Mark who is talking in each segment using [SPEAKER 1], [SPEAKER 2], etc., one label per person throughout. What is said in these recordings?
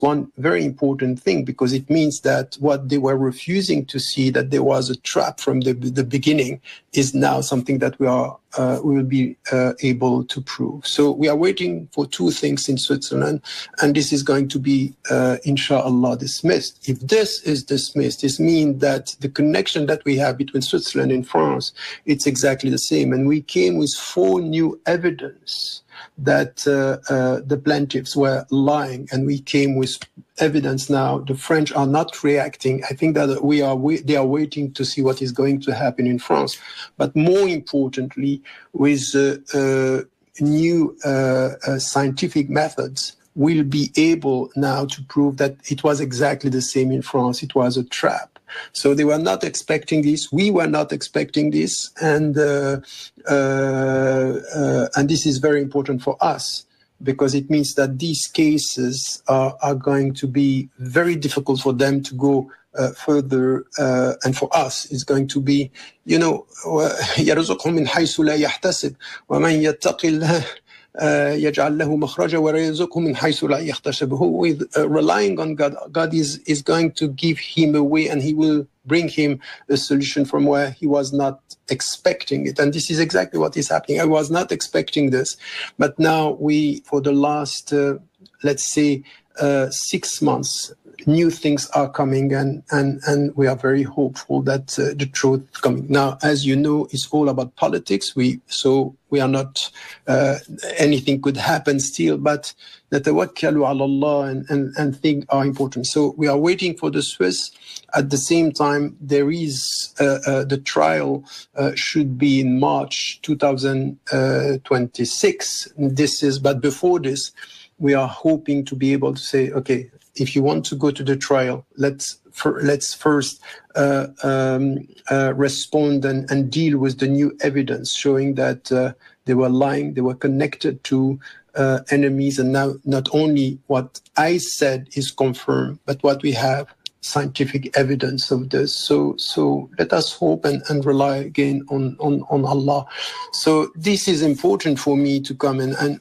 [SPEAKER 1] one very important thing, because it means that what they were refusing to see, that there was a trap from the beginning, is now something that we will be able to prove. So we are waiting for two things in Switzerland, and this is going to be, inshallah, dismissed. If this is dismissed, this means that the connection that we have between Switzerland and France, it's exactly the same. And we came with 4 new evidence that the plaintiffs were lying, and we came with evidence now. The French are not reacting. I think that they are waiting to see what is going to happen in France. But more importantly, with new scientific methods, we'll be able now to prove that it was exactly the same in France. It was a trap. So they were not expecting this. We were not expecting this, and this is very important for us, because it means that these cases are going to be very difficult for them to go further, and for us, it's going to be, يرزقهم من حيث لا يحتسب ومن يتق الله يجعل له مخرجا ويرزقه من حيث لا يحتسب. Who is relying on God, God is going to give him a way, and he will bring him a solution from where he was not expecting it. And this is exactly what is happening. I was not expecting this, but now for the last, let's say, 6 months, new things are coming, and we are very hopeful that the truth is coming. Now, as you know, it's all about politics. So we are not, anything could happen still, but natawakkalu ala Allah and things are important. So we are waiting for the Swiss. At the same time, there is the trial should be in March 2026. But before this, we are hoping to be able to say, okay, if you want to go to the trial, let's first respond and deal with the new evidence showing that they were lying, they were connected to enemies, and now not only what I said is confirmed, but what we have scientific evidence of this. So let us hope and rely again on Allah. So this is important for me to come in. And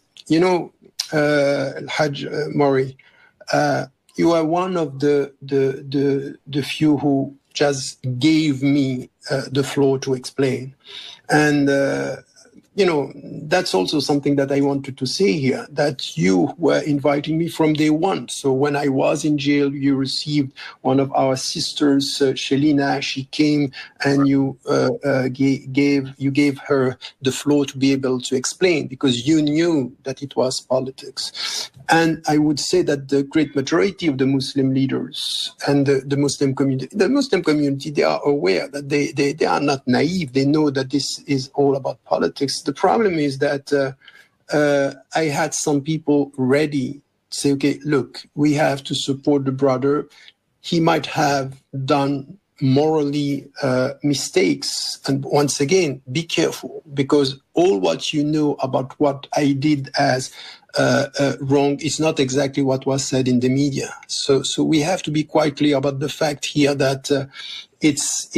[SPEAKER 1] Hajj Mori, you are one of the few who just gave me the floor to explain. And that's also something that I wanted to say here, that you were inviting me from day one. So when I was in jail, you received one of our sisters, Shelina. She came and you gave her the floor to be able to explain, because you knew that it was politics. And I would say that the great majority of the Muslim leaders and the Muslim community, they are aware that they are not naive. They know that this is all about politics. The problem is that I had some people ready to say, okay, look, we have to support the brother. He might have done morally mistakes. And once again, be careful, because all what you know about what I did as wrong is not exactly what was said in the media. So we have to be quite clear about the fact here that it's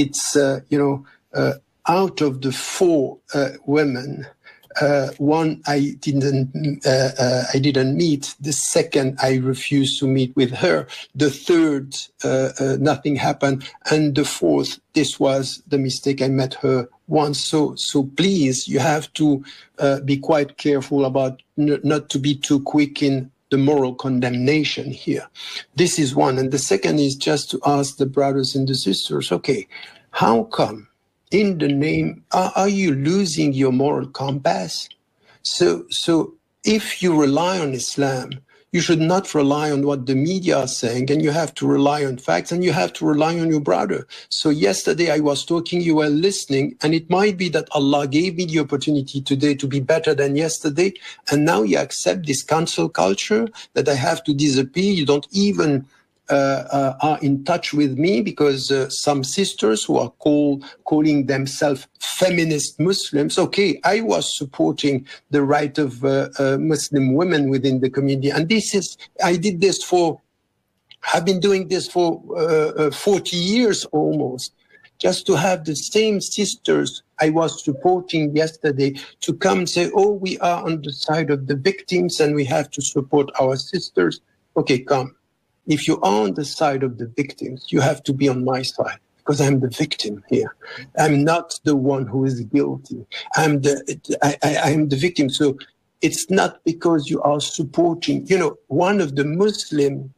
[SPEAKER 1] out of the 4 women, one I didn't meet. The second, I refused to meet with her. The third, nothing happened, and the fourth, this was the mistake. I met her once. So please, you have to be quite careful about not to be too quick in the moral condemnation here. This is one, and the second is just to ask the brothers and the sisters. Okay, how come? In the name, are you losing your moral compass? So if you rely on Islam, you should not rely on what the media are saying, and you have to rely on facts, and you have to rely on your brother. So yesterday I was talking, you were listening, and it might be that Allah gave me the opportunity today to be better than yesterday, and now you accept this cancel culture that I have to disappear. You don't even are in touch with me, because some sisters who are calling themselves feminist Muslims, okay, I was supporting the right of Muslim women within the community, and I've been doing this for 40 years almost, just to have the same sisters I was supporting yesterday to come and say, oh, we are on the side of the victims and we have to support our sisters. Okay, come. if you are on the side of the victims, you have to be on my side, because I'm the victim here. I'm not the one who is guilty. I'm the victim. So it's not because you are supporting, one of the Muslim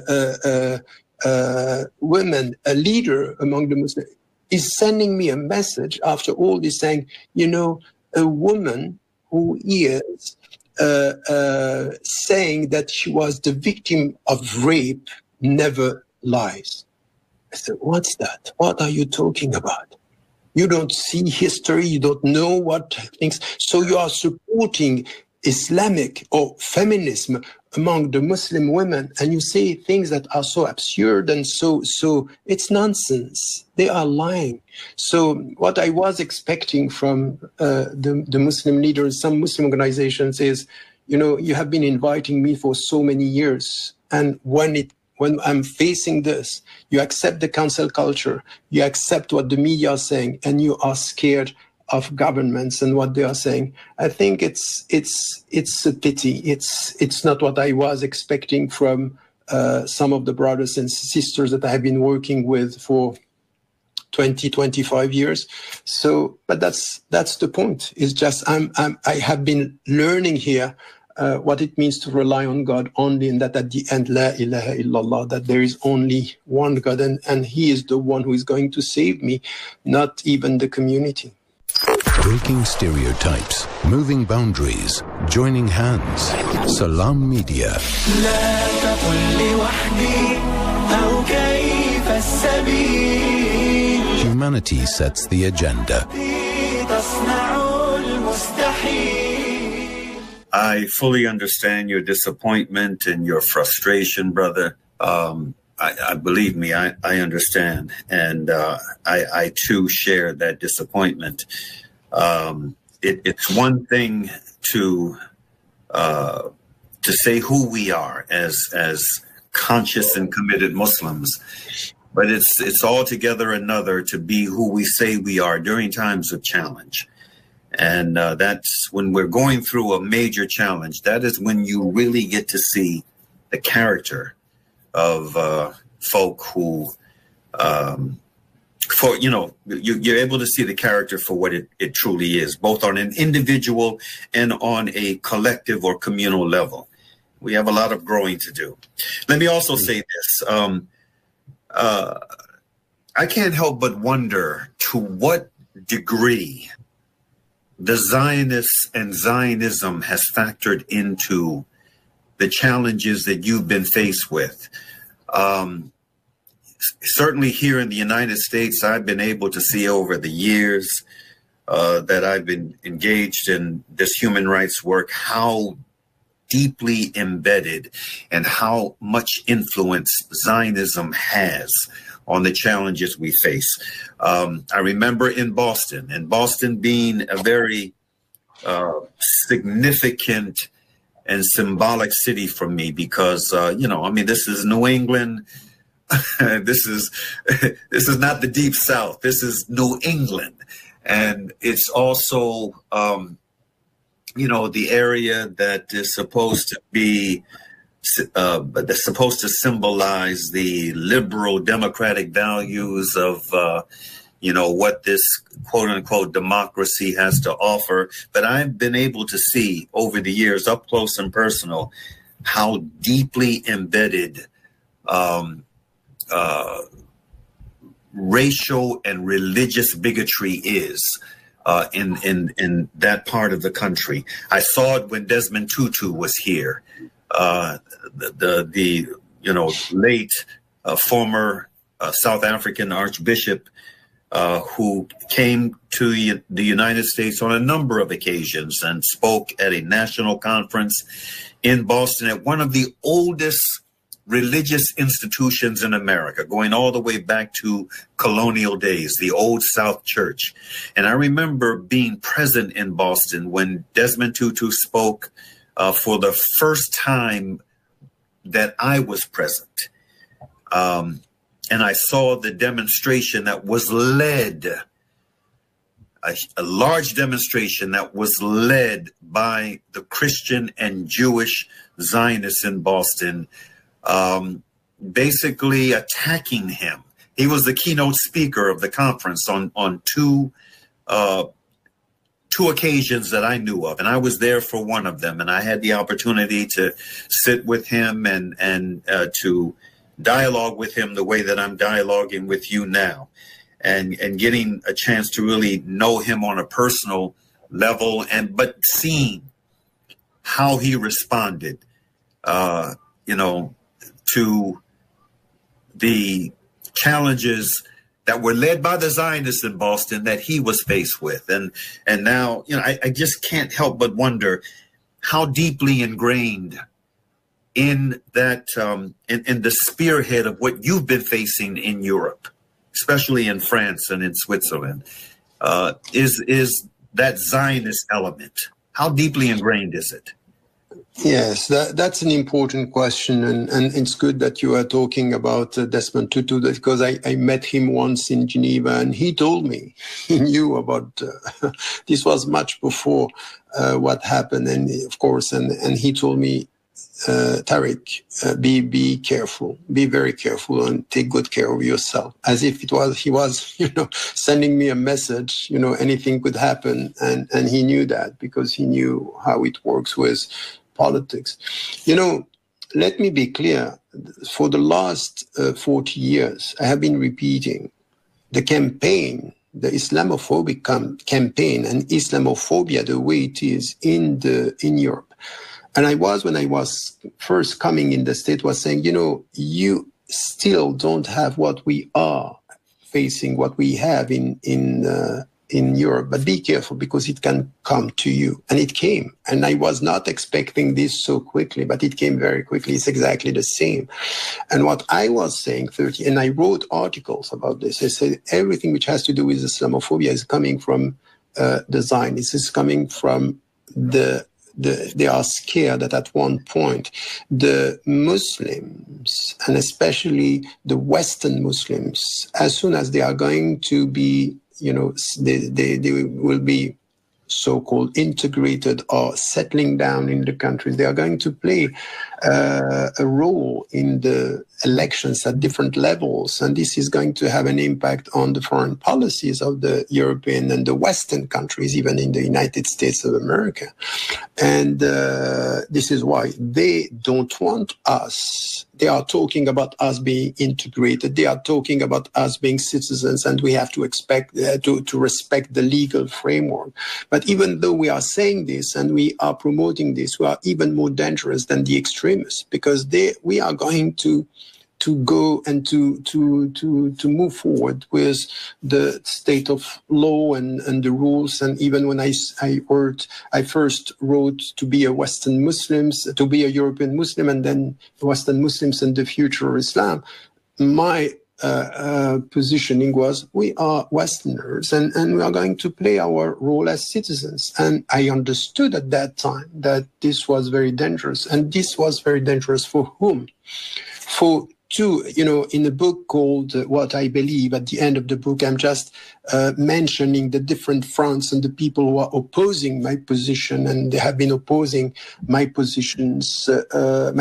[SPEAKER 1] women, a leader among the Muslims, is sending me a message after all this saying, a woman who is saying that she was the victim of rape never lies. I said, what's that? What are you talking about? You don't see history. You don't know what things. So you are supporting Islamic or feminism among the Muslim women, and you say things that are so absurd and so it's nonsense. They are lying. So what I was expecting from the Muslim leaders, some Muslim organizations, is, you have been inviting me for so many years, and when I'm facing this, you accept the cancel culture, you accept what the media are saying, and you are scared of governments and what they are saying. I think it's a pity. It's not what I was expecting from some of the brothers and sisters that I have been working with for 20, 25 years. So, but that's the point. It's just I have been learning here what it means to rely on God only, and that at the end, la ilaha illallah, that there is only one God, and He is the one who is going to save me, not even the community.
[SPEAKER 2] Breaking stereotypes, moving boundaries, joining hands. Salam Media. Humanity sets the agenda.
[SPEAKER 3] I fully understand your disappointment and your frustration, brother. I believe me, I understand. And I too share that disappointment. It's one thing to say who we are as conscious and committed Muslims, but it's altogether another to be who we say we are during times of challenge. And that's when we're going through a major challenge. That is when you really get to see the character of folk who, you're able to see the character for what it truly is, both on an individual and on a collective or communal level. We have a lot of growing to do. Let me also say this. I can't help but wonder to what degree the Zionists and Zionism has factored into the challenges that you've been faced with. Certainly here in the United States, I've been able to see over the years that I've been engaged in this human rights work, how deeply embedded and how much influence Zionism has on the challenges we face. I remember in Boston being a very significant and symbolic city for me because, this is New England. This is not the Deep South. This is New England. And it's also, the area that is supposed to be that's supposed to symbolize the liberal democratic values of, what this quote unquote democracy has to offer. But I've been able to see over the years up close and personal how deeply embedded racial and religious bigotry is in that part of the country. I saw it when Desmond Tutu was here. The late former South African Archbishop who came to the United States on a number of occasions and spoke at a national conference in Boston at one of the oldest religious institutions in America, going all the way back to colonial days, the Old South Church. And I remember being present in Boston when Desmond Tutu spoke for the first time that I was present. And I saw the demonstration that was led, a large demonstration that was led by the Christian and Jewish Zionists in Boston, basically attacking him. He was the keynote speaker of the conference on two occasions that I knew of, and I was there for one of them, and I had the opportunity to sit with him and to dialogue with him the way that I'm dialoguing with you now, and getting a chance to really know him on a personal level, but seeing how he responded, to the challenges that were led by the Zionists in Boston that he was faced with. And now, I just can't help but wonder how deeply ingrained in that, in the spearhead of what you've been facing in Europe, especially in France and in Switzerland, is that Zionist element. How deeply ingrained is it?
[SPEAKER 1] Yes, that's an important question, and it's good that you are talking about Desmond Tutu, because I met him once in Geneva, and he told me he knew about this was much before what happened, and of course, and he told me, Tariq, be careful, be very careful, and take good care of yourself. As if he was sending me a message. Anything could happen, and he knew that because he knew how it works with politics. Let me be clear. For the last 40 years, I have been repeating the campaign, the Islamophobic campaign, and Islamophobia, the way it is in Europe. And when I was first coming in the state, was saying, you still don't have what we are facing, what we have in Europe, but be careful because it can come to you. And it came. And I was not expecting this so quickly, but it came very quickly. It's exactly the same. And what I was saying, and I wrote articles about this, I said everything which has to do with Islamophobia is coming from the Zionists. It's coming from they are scared that at one point the Muslims, and especially the Western Muslims, as soon as they are going to be, they will be so-called integrated or settling down in the countries, they are going to play a role in the elections at different levels. And this is going to have an impact on the foreign policies of the European and the Western countries, even in the United States of America. And this is why they don't want us. They are talking about us being integrated. They are talking about us being citizens, and we have to expect to respect the legal framework. But even though we are saying this and we are promoting this, we are even more dangerous than the extremists, because we are going to go and to move forward with the state of law and the rules. And even when I first wrote to be a Western Muslims, to be a European Muslim, and then Western Muslims and the future of Islam, my positioning was, we are Westerners and we are going to play our role as citizens. And I understood at that time that this was very dangerous. And this was very dangerous for whom? For two, in a book called What I Believe, at the end of the book, I'm just mentioning the different fronts and the people who are opposing my position, and they have been opposing my position over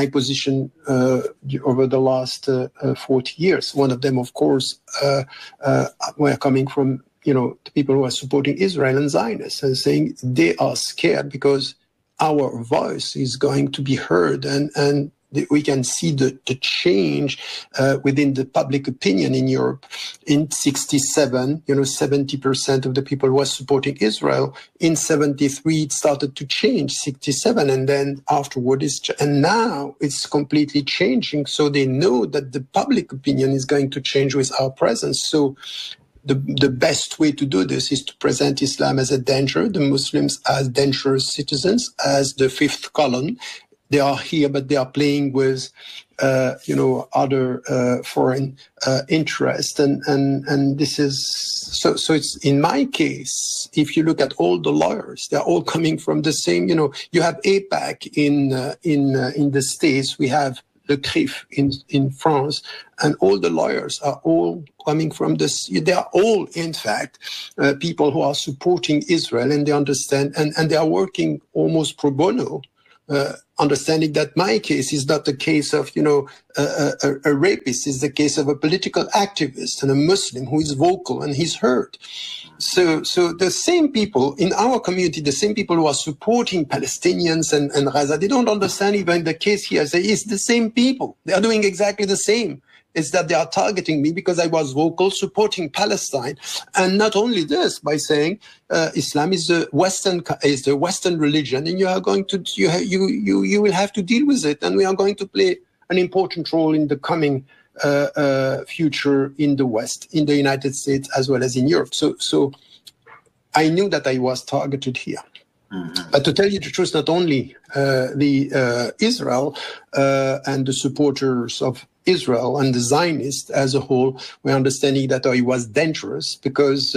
[SPEAKER 1] the last 40 years. One of them, of course, were coming from, the people who are supporting Israel and Zionists, and saying they are scared because our voice is going to be heard, and we can see the change within the public opinion in Europe. In 67, 70% of the people who were supporting Israel. In 73, it started to change, 67, and then afterward, and now it's completely changing. So they know that the public opinion is going to change with our presence. So the best way to do this is to present Islam as a danger, the Muslims as dangerous citizens, as the fifth column. They are here, but they are playing with, other foreign interest, and this is so. So it's, in my case, if you look at all the lawyers, they're all coming from the same. You have APAC in the States, we have Le CRIF in France, and all the lawyers are all coming from this. They are all, in fact, people who are supporting Israel, and they understand, and they are working almost pro bono understanding that my case is not the case of, a rapist. It's the case of a political activist and a Muslim who is vocal and he's heard. So the same people in our community, the same people who are supporting Palestinians and Gaza, they don't understand even the case here. It's the same people. They are doing exactly the same. It's that they are targeting me because I was vocal supporting Palestine. And not only this, by saying Islam is the Western religion, and you are going to you will have to deal with it, and we are going to play an important role in the coming future in the West, in the United States as well as in Europe. So I knew that I was targeted here. Mm-hmm. But to tell you the truth, not only Israel and the supporters of Israel and the Zionists as a whole were understanding that it was dangerous because,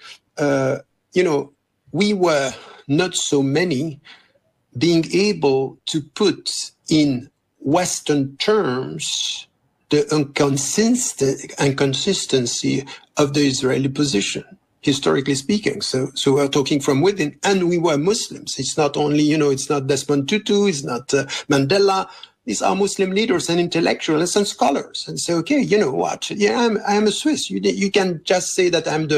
[SPEAKER 1] we were not so many being able to put in Western terms the inconsistency of the Israeli position, historically speaking. So we're talking from within, and we were Muslims. It's not only, it's not Desmond Tutu, it's not Mandela. These are Muslim leaders and intellectuals and scholars. And say, okay, you know what? Yeah, I'm a Swiss. You can just say that I'm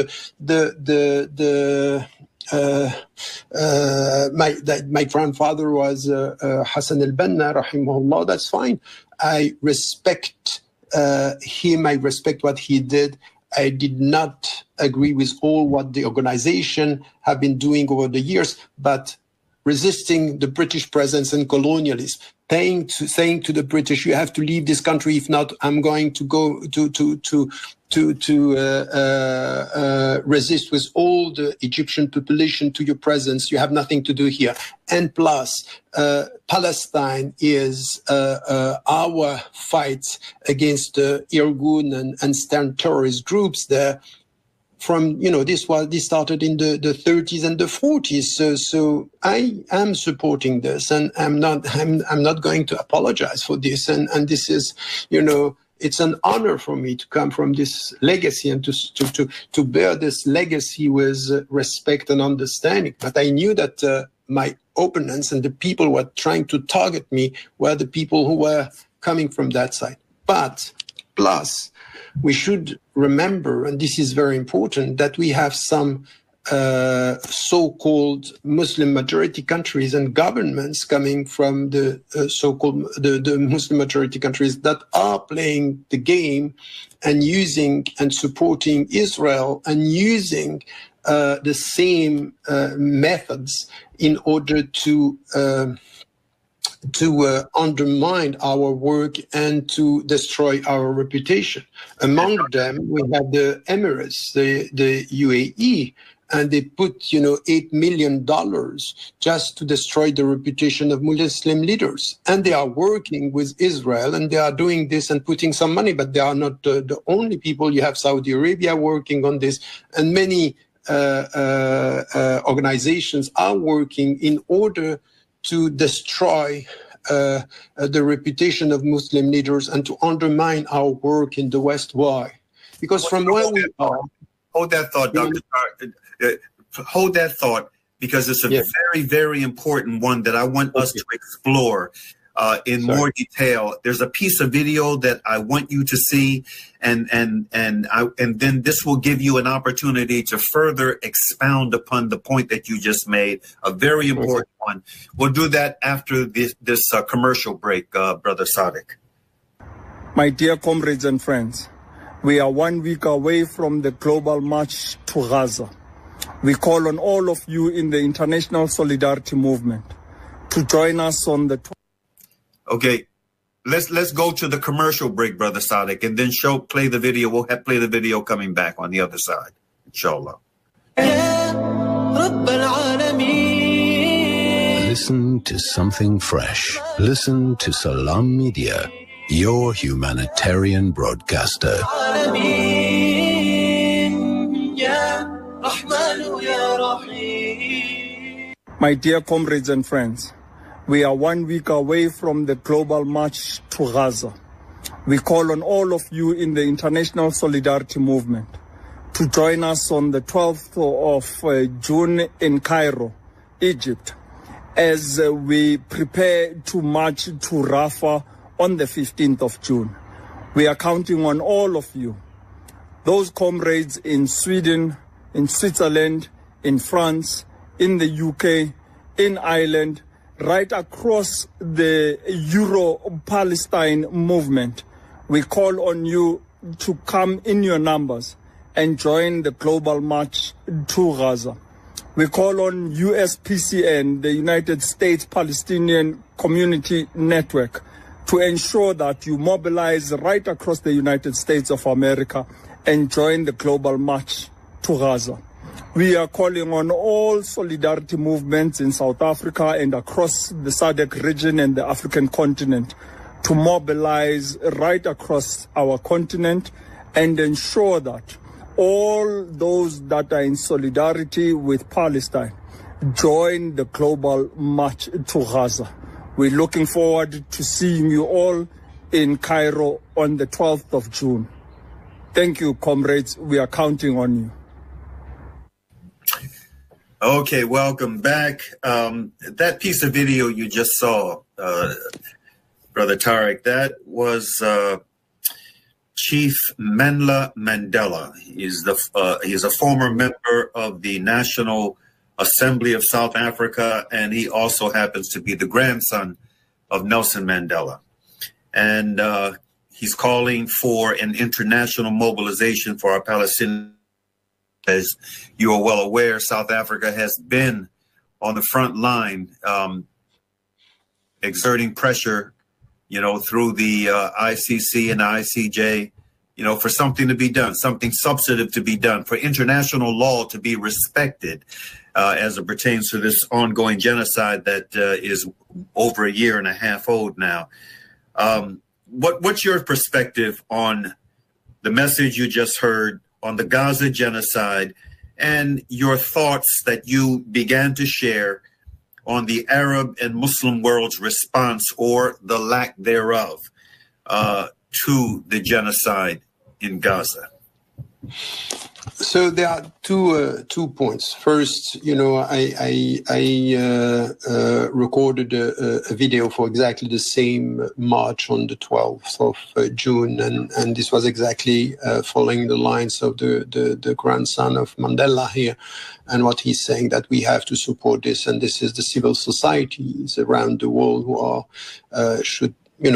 [SPEAKER 1] my grandfather was Hassan al-Banna, rahimahullah. That's fine. I respect him. I respect what he did. I did not agree with all what the organization have been doing over the years, but resisting the British presence and colonialism, saying to the British, you have to leave this country. If not, I'm going to go to resist with all the Egyptian population to your presence. You have nothing to do here. And plus, Palestine is our fight against the Irgun and Stern terrorist groups there. From, this started in the 30s and the 40s. So I am supporting this, and I'm not going to apologize for this. And this is, it's an honor for me to come from this legacy and to bear this legacy with respect and understanding. But I knew that my opponents and the people who were trying to target me were the people who were coming from that side. But plus, we should remember, and this is very important, that we have some so-called Muslim majority countries and governments coming from the so-called the Muslim majority countries that are playing the game and using and supporting Israel and using the same methods in order to undermine our work and to destroy our reputation. Among them, we have the Emirates, the UAE, and they put, $8 million just to destroy the reputation of Muslim leaders. And they are working with Israel, and they are doing this and putting some money, but they are not the only people. You have Saudi Arabia working on this, and many organizations are working in order to destroy the reputation of Muslim leaders and to undermine our work in the West. Why? Because from where we are...
[SPEAKER 3] Hold that thought, Dr. Hold that thought, because it's a very, very important one that I want us to explore in more detail. There's a piece of video that I want you to see, and then this will give you an opportunity to further expound upon the point that you just made, a very important one. We'll do that after this commercial break, Brother Sadiq.
[SPEAKER 4] My dear comrades and friends, we are 1 week away from the global march to Gaza. We call on all of you in the international solidarity movement to join us on the...
[SPEAKER 3] Okay, let's go to the commercial break, Brother Sadiq, and then play the video. We'll play the video coming back on the other side, inshallah.
[SPEAKER 2] Listen to something fresh. Listen to Salam Media, your humanitarian broadcaster.
[SPEAKER 4] My dear comrades and friends, we are 1 week away from the global march to Gaza. We call on all of you in the international solidarity movement to join us on the 12th of June in Cairo, Egypt, as we prepare to march to Rafah on the 15th of June. We are counting on all of you, those comrades in Sweden, in Switzerland, in France, in the UK, in Ireland, right across the Euro-Palestine movement. We call on you to come in your numbers and join the global march to Gaza. We call on USPCN, the United States Palestinian Community Network, to ensure that you mobilize right across the United States of America and join the global march to Gaza. We are calling on all solidarity movements in South Africa and across the SADC region and the African continent to mobilize right across our continent and ensure that all those that are in solidarity with Palestine join the global march to Gaza. We're looking forward to seeing you all in Cairo on the 12th of June. Thank you, comrades. We are counting on you.
[SPEAKER 3] Okay, welcome back. That piece of video you just saw, Brother Tariq, that was Chief Mandla Mandela. He's a former member of the National Assembly of South Africa, and he also happens to be the grandson of Nelson Mandela. And he's calling for an international mobilization for our Palestinians. As you are well aware, South Africa has been on the front line exerting pressure, through the ICC and ICJ, for something to be done, something substantive to be done, for international law to be respected as it pertains to this ongoing genocide that is over a year and a half old now. What's your perspective on the message you just heard on the Gaza genocide and your thoughts that you began to share on the Arab and Muslim world's response, or the lack thereof, to the genocide in Gaza?
[SPEAKER 1] So there are two points. First, I recorded a video for exactly the same march on the 12th of June, and this was exactly following the lines of the grandson of Mandela here, and what he's saying, that we have to support this, and this is the civil societies around the world who are should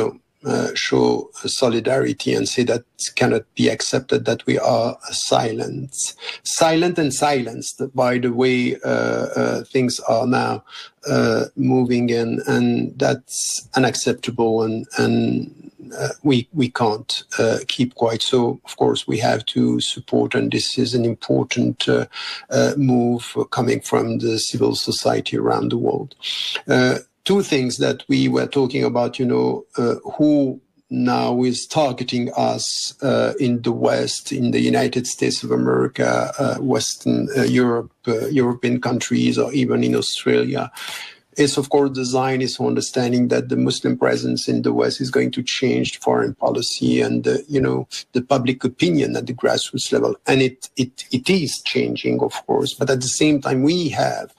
[SPEAKER 1] show solidarity and say that it cannot be accepted that we are silent and silenced by the way things are now moving in, and that's unacceptable, and we can't keep quiet. So of course we have to support, and this is an important move coming from the civil society around the world. Two things that we were talking about, who now is targeting us in the West, in the United States of America, Western Europe, European countries, or even in Australia. It's, of course, the Zionist understanding that the Muslim presence in the West is going to change foreign policy and, the public opinion at the grassroots level. And it is changing, of course. But at the same time, we have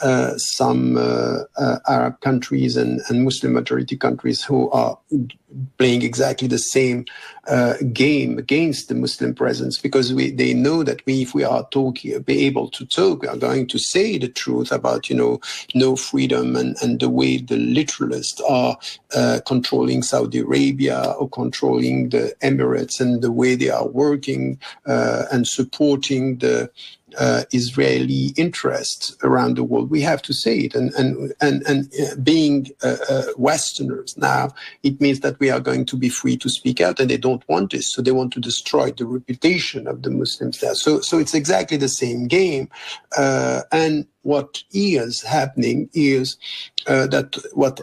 [SPEAKER 1] some Arab countries and Muslim majority countries who are playing exactly the same game against the Muslim presence, because they know that if we are be able to talk, we are going to say the truth about, no freedom and the way the literalists are controlling Saudi Arabia or controlling the Emirates, and the way they are working and supporting the Israeli interests around the world. We have to say it, and being Westerners now, it means that we are going to be free to speak out, and they don't want this, so they want to destroy the reputation of the Muslims there. So it's exactly the same game, and what is happening is that what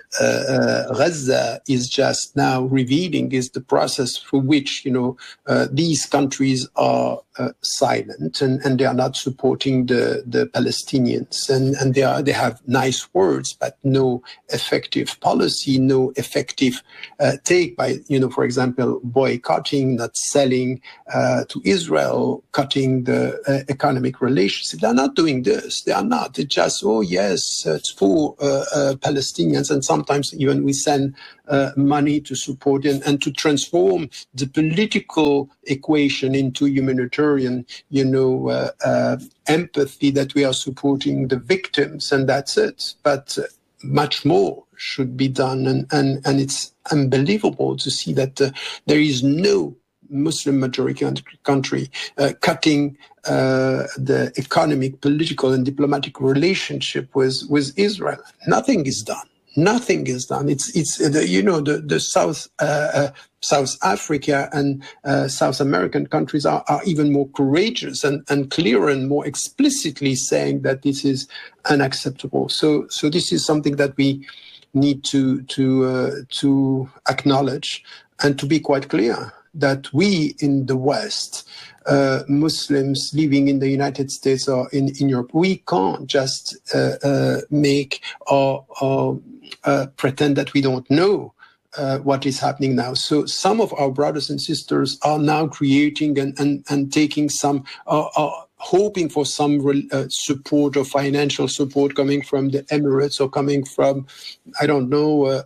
[SPEAKER 1] Gaza is just now revealing is the process through which these countries are silent, and they are not supporting the Palestinians, and they have nice words but no effective policy, no effective take by for example, boycotting, not selling to Israel, cutting the economic relationship. They are not doing this. They are not. They just, oh yes, it's for Palestinians, and sometimes even we send money to support and to transform the political equation into humanitarian, empathy, that we are supporting the victims, and that's it. But much more should be done, and it's unbelievable to see that there is no Muslim majority country cutting the economic, political, and diplomatic relationship with Israel. Nothing is done. Nothing is done. It's the South Africa and South American countries are even more courageous and clearer and more explicitly saying that this is unacceptable. So this is something that we need to acknowledge and to be quite clear that we in the West, Muslims living in the United States or in Europe, we can't just make or pretend that we don't know what is happening now. So some of our brothers and sisters are now creating and taking some, hoping for some support or financial support coming from the Emirates or coming from, I don't know,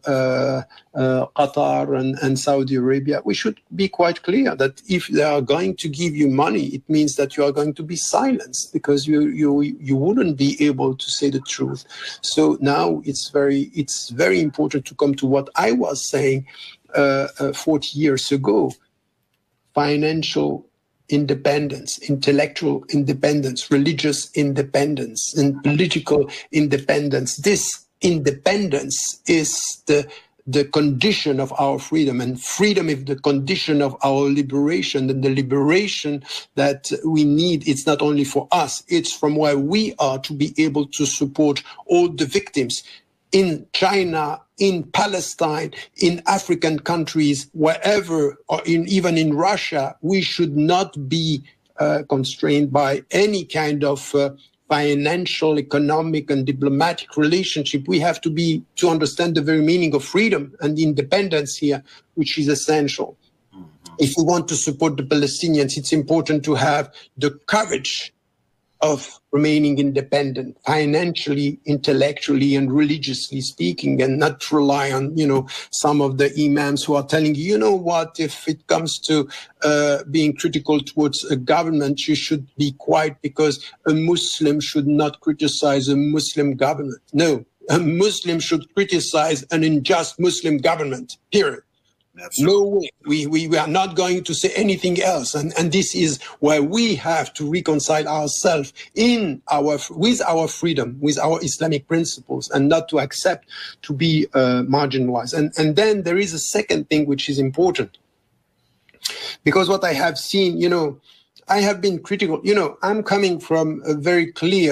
[SPEAKER 1] Qatar and Saudi Arabia. We should be quite clear that if they are going to give you money, it means that you are going to be silenced because you wouldn't be able to say the truth. So now it's very important to come to what I was saying 40 years ago: financial independence, intellectual independence, religious independence, and political independence. This independence is the condition of our freedom, and freedom is the condition of our liberation. And the liberation that we need, it's not only for us, it's from where we are to be able to support all the victims in China, in Palestine, in African countries, wherever, or even in Russia. We should not be constrained by any kind of financial, economic, and diplomatic relationship. We have to understand the very meaning of freedom and independence here, which is essential. If we want to support the Palestinians, it's important to have the courage of remaining independent, financially, intellectually, and religiously speaking, and not rely on, some of the imams who are telling you, what, if it comes to being critical towards a government, you should be quiet because a Muslim should not criticize a Muslim government. No, a Muslim should criticize an unjust Muslim government, period. Absolutely. No way. We are not going to say anything else. And this is where we have to reconcile ourselves with our freedom, with our Islamic principles, and not to accept to be marginalized. And then there is a second thing which is important. Because what I have seen, I have been critical. I'm coming from a very clear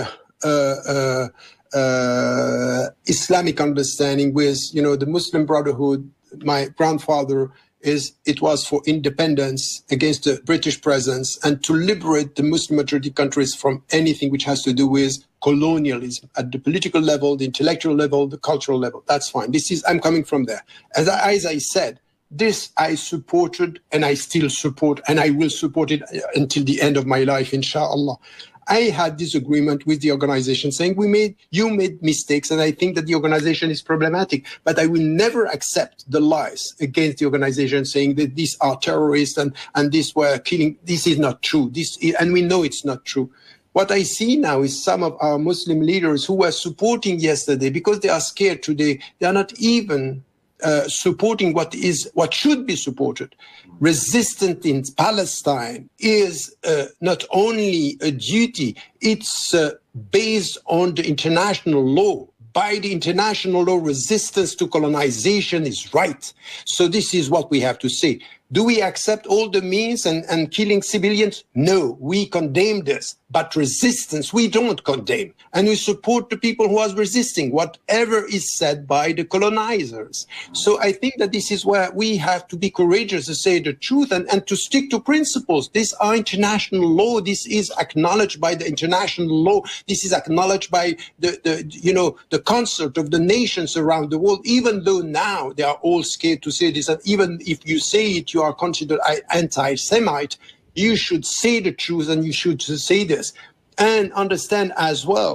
[SPEAKER 1] Islamic understanding with, the Muslim Brotherhood. My grandfather it was for independence against the British presence and to liberate the Muslim majority countries from anything which has to do with colonialism at the political level, the intellectual level, the cultural level. That's fine. I'm coming from there. As I said, this I supported and I still support, and I will support it until the end of my life, inshallah. I had disagreement with the organization saying you made mistakes, and I think that the organization is problematic, but I will never accept the lies against the organization saying that these are terrorists and these were killing. This is not true. And we know it's not true. What I see now is some of our Muslim leaders who were supporting yesterday because they are scared today. They are not even supporting what should be supported. Resistance in Palestine is not only a duty, it's based on the international law. By the international law, resistance to colonization is right. So this is what we have to say. Do we accept all the means and killing civilians? No, we condemn this. But resistance, we don't condemn. And we support the people who are resisting, whatever is said by the colonizers. So I think that this is where we have to be courageous to say the truth and to stick to principles. These are international law. This is acknowledged by the international law. This is acknowledged by the concert of the nations around the world, even though now they are all scared to say this. And even if you say it, you are considered anti-Semite. You should say the truth and you should say this. And understand as well,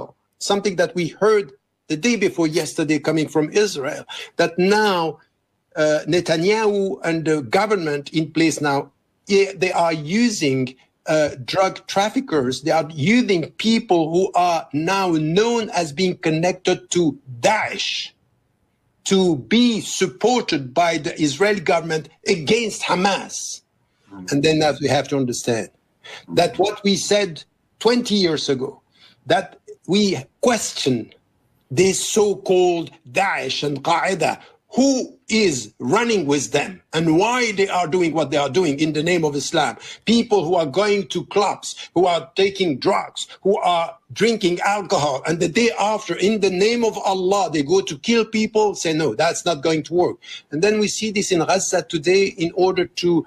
[SPEAKER 1] something that we heard the day before yesterday coming from Israel, that now Netanyahu and the government in place now, they are using drug traffickers. They are using people who are now known as being connected to Daesh to be supported by the Israeli government against Hamas. And then that we have to understand that what we said 20 years ago, that we question this so-called Daesh and Qaeda, who is running with them and why they are doing what they are doing in the name of Islam. People who are going to clubs, who are taking drugs, who are drinking alcohol, and the day after, in the name of Allah, they go to kill people, say, no, that's not going to work. And then we see this in Gaza today in order to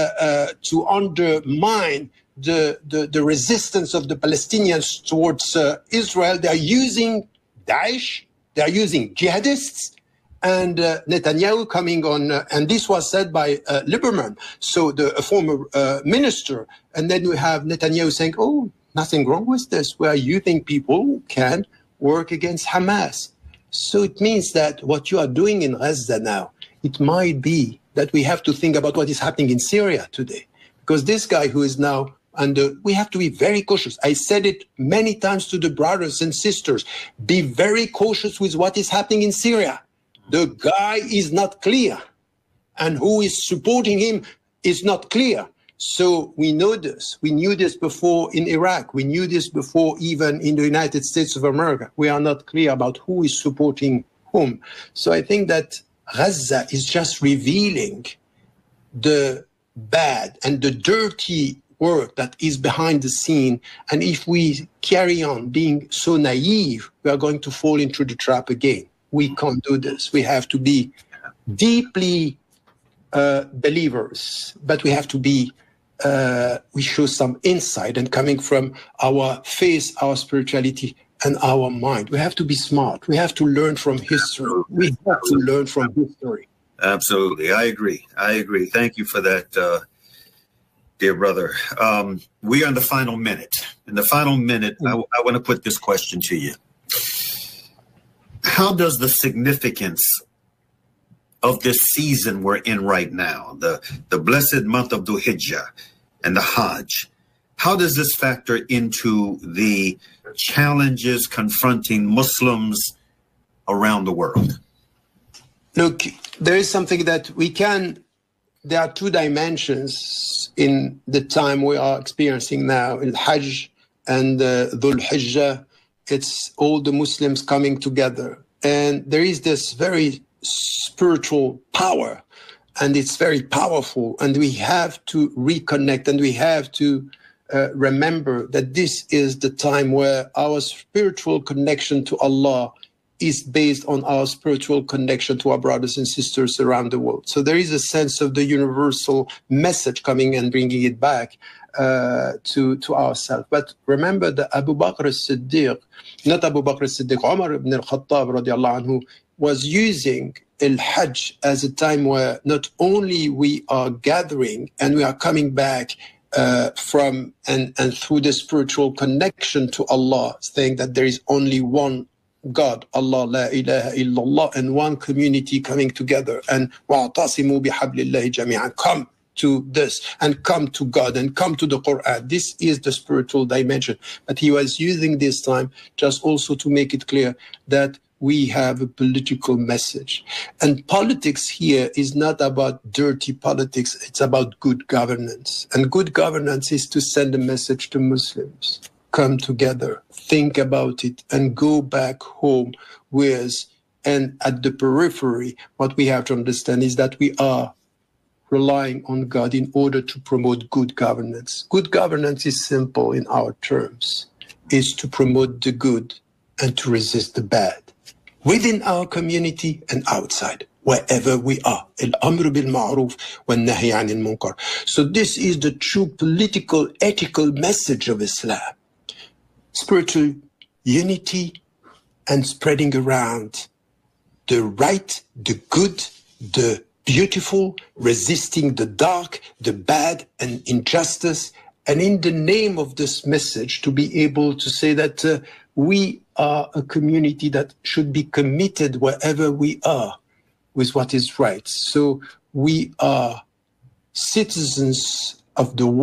[SPEAKER 1] undermine the resistance of the Palestinians towards Israel. They are using Daesh, they are using jihadists, and Netanyahu coming on, and this was said by Lieberman, so the former minister. And then we have Netanyahu saying, oh, nothing wrong with this. We are using people who can work against Hamas. So it means that what you are doing in Gaza now, it might be that we have to think about what is happening in Syria today. Because this guy who is now under, we have to be very cautious. I said it many times to the brothers and sisters, be very cautious with what is happening in Syria. The guy is not clear, and who is supporting him is not clear. So we know this. We knew this before in Iraq. We knew this before even in the United States of America. We are not clear about who is supporting whom. So I think that Gaza is just revealing the bad and the dirty work that is behind the scene. And if we carry on being so naive, we are going to fall into the trap again. We can't do this. We have to be deeply believers, but we have to be, we show some insight, and coming from our faith, our spirituality, and our mind. We have to be smart. We have to learn from history. We have to learn from history.
[SPEAKER 3] Absolutely. I agree. Thank you for that, dear brother. We are in the final minute. In the final minute, I want to put this question to you. How does the significance of this season we're in right now, the blessed month of Dhul Hijjah and the Hajj, how does this factor into the challenges confronting Muslims around the world?
[SPEAKER 1] Look, there is something that we can, there are two dimensions in the time we are experiencing now, in Hajj and Dhul Hijjah. It's all the Muslims coming together. And there is this very spiritual power, and it's very powerful. And we have to reconnect, and we have to remember that this is the time where our spiritual connection to Allah is based on our spiritual connection to our brothers and sisters around the world. So there is a sense of the universal message coming and bringing it back to ourselves. But remember that Abu Bakr as-Siddiq, not Abu Bakr as-Siddiq, Umar ibn al-Khattab radiallahu anhu, was using al-Hajj as a time where not only we are gathering and we are coming back from and through the spiritual connection to Allah, saying that there is only one God, Allah, la ilaha illallah, and one community coming together, and wa'tasimu bihablillahi jami'an, come to this and come to God and come to the Quran. This is the spiritual dimension. But he was using this time just also to make it clear that we have a political message. And politics here is not about dirty politics, it's about good governance. And good governance is to send a message to Muslims. Come together, think about it, and go back home with, and at the periphery, what we have to understand is that we are relying on God in order to promote good governance. Good governance is simple in our terms, is to promote the good and to resist the bad, within our community and outside, wherever we are. Al-amru bil ma'ruf wa nahy anil munkar. So this is the true political, ethical message of Islam. Spiritual unity and spreading around the right, the good, the beautiful, resisting the dark, the bad, and injustice. And in the name of this message, to be able to say that we are a community that should be committed wherever we are with what is right. So we are citizens of the world.